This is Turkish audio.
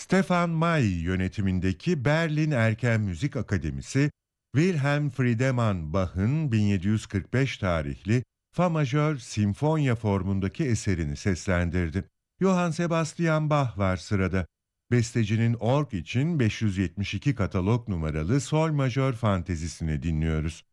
Stefan May yönetimindeki Berlin Erken Müzik Akademisi, Wilhelm Friedemann Bach'ın 1745 tarihli Fa majör simfonya formundaki eserini seslendirdi. Johann Sebastian Bach var sırada. Bestecinin org için 572 katalog numaralı Sol majör fantezisini dinliyoruz.